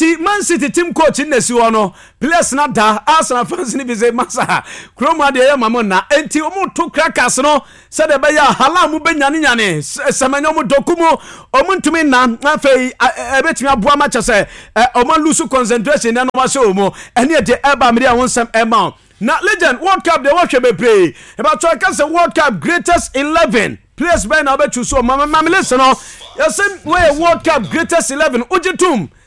enti Man City team coach nesi wo no players na da Arsenal fans ni bi say masa kroma de ya mamo na enti omo to crackers no se de be ya hala mu nyane semanyo mu dokumu omo ntumi na afei ebetimi aboa ma chese omo lose concentration na no wa se omo ene de eba me de wonsam ema na legend World Cup they watch be play about to say World Cup greatest 11 players by now be choose so mama listen no you say we World Cup greatest 11 ujitum